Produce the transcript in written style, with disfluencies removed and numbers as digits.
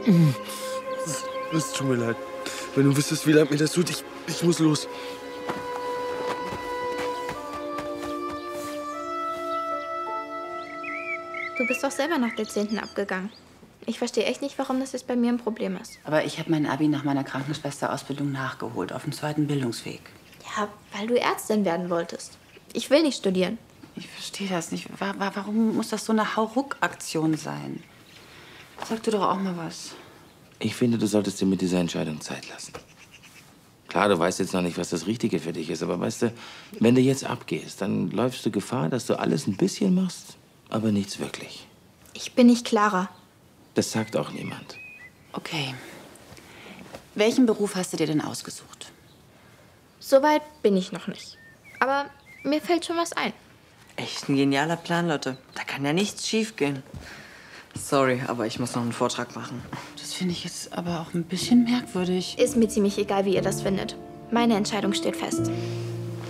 Es tut mir leid. Wenn du wüsstest, wie leid mir das tut, ich muss los. Du bist doch selber nach der 10. abgegangen. Ich verstehe echt nicht, warum das jetzt bei mir ein Problem ist. Aber ich habe mein Abi nach meiner Krankenschwesterausbildung nachgeholt, auf dem 2. Bildungsweg. Ja, weil du Ärztin werden wolltest. Ich will nicht studieren. Ich verstehe das nicht. Warum muss das so eine Hauruck-Aktion sein? Sag du doch auch mal was. Ich finde, du solltest dir mit dieser Entscheidung Zeit lassen. Klar, du weißt jetzt noch nicht, was das Richtige für dich ist, aber weißt du, wenn du jetzt abgehst, dann läufst du Gefahr, dass du alles ein bisschen machst, aber nichts wirklich. Ich bin nicht Clara. Das sagt auch niemand. Okay. Welchen Beruf hast du dir denn ausgesucht? Soweit bin ich noch nicht. Aber mir fällt schon was ein. Echt ein genialer Plan, Lotte. Da kann ja nichts schiefgehen. Sorry, aber ich muss noch einen Vortrag machen. Das finde ich jetzt aber auch ein bisschen merkwürdig. Ist mir ziemlich egal, wie ihr das findet. Meine Entscheidung steht fest.